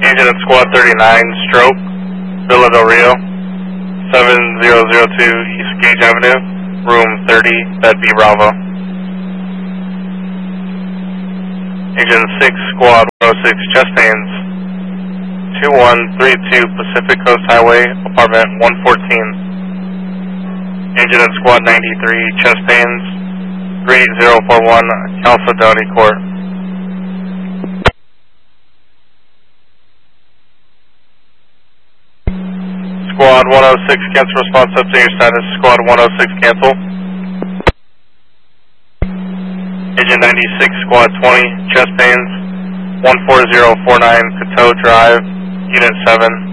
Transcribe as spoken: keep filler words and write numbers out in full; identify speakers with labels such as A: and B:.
A: Agent at Squad thirty-nine, stroke, Villa Del Rio, seven zero zero two East Gage Avenue, room thirty, bed B Bravo. Agent six, Squad one oh six, chest pains, two one three two Pacific Coast Highway, apartment one fourteen. Agent at Squad ninety-three, chest pains, three eight zero four one, Calfa Downey Court. Squad one oh six, cancel response, update your status. Squad one oh six, cancel. Agent ninety-six, Squad twenty, chest pains, one four zero four nine, Coteau Drive, Unit seven.